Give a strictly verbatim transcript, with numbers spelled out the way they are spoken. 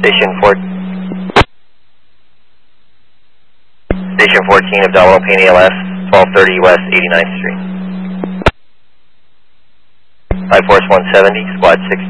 Station four. Station fourteen of Delano Payne A L F, twelve thirty West eighty-ninth Street. Flight Force one seventy, Squad six.